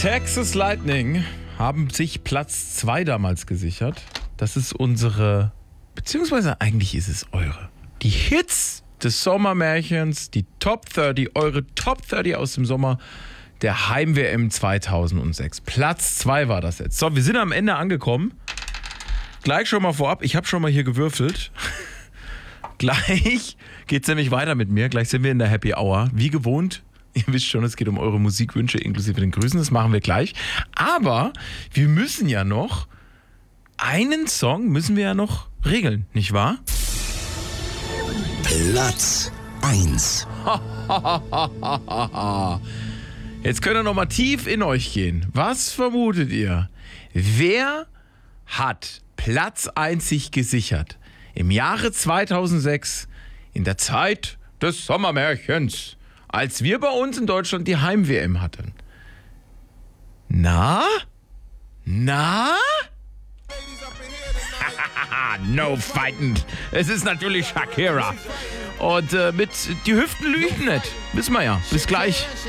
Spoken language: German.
Texas Lightning haben sich Platz 2 damals gesichert. Das ist unsere, beziehungsweise eigentlich ist es eure. Die Hits des Sommermärchens, die Top 30, eure Top 30 aus dem Sommer der Heim-WM 2006. Platz 2 war das jetzt. So, wir sind am Ende angekommen. Gleich schon mal vorab, ich habe schon mal hier gewürfelt. Gleich geht's nämlich weiter mit mir. Gleich sind wir in der Happy Hour. Wie gewohnt, ihr wisst schon, es geht um eure Musikwünsche inklusive den Grüßen. Das machen wir gleich. Aber wir müssen ja noch, einen Song müssen wir ja noch regeln, nicht wahr? Platz 1. Jetzt könnt ihr noch mal tief in euch gehen. Was vermutet ihr? Wer hat Platz 1 sich gesichert im Jahre 2006 in der Zeit des Sommermärchens, als wir bei uns in Deutschland die Heim-WM hatten? Na? No fighting. Es ist natürlich Shakira. Und mit die Hüften lügen nicht. Wissen wir ja. Bis gleich.